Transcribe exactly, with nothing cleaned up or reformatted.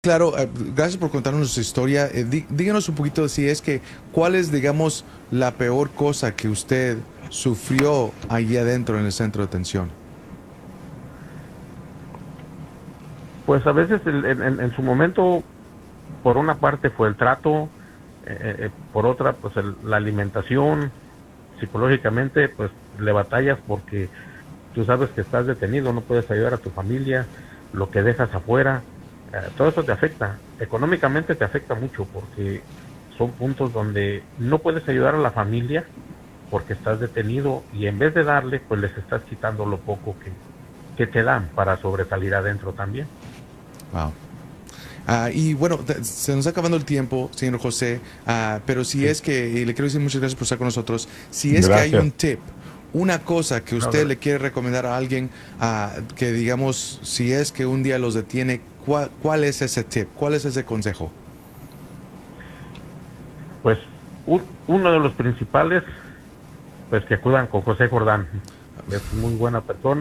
Claro, eh, gracias por contarnos su historia. Eh, dí- díganos un poquito si es que, ¿cuál es, digamos, la peor cosa que usted sufrió allí adentro en el centro de atención? Pues a veces el- en, en- en su momento, por una parte fue el trato, eh, eh, eh, por otra pues el- la alimentación, psicológicamente pues le batallas porque tú sabes que estás detenido, no puedes ayudar a tu familia, lo que dejas afuera, eh, todo eso te afecta. Económicamente te afecta mucho porque son puntos donde no puedes ayudar a la familia porque estás detenido y en vez de darle, pues les estás quitando lo poco que, que te dan para sobresalir adentro también. Wow. Ah, y bueno, te- se nos está acabando el tiempo, señor José, ah, pero si Sí, es que, y le quiero decir muchas gracias por estar con nosotros, si es que hay Gracias. un tip, una cosa que no, usted le quiere recomendar a alguien, ah, que digamos, si es que un día los detiene, ¿cuál, cuál es ese tip? ¿Cuál es ese consejo? pues un- uno de los principales, pues que acudan con José Jordán. Es muy buena persona.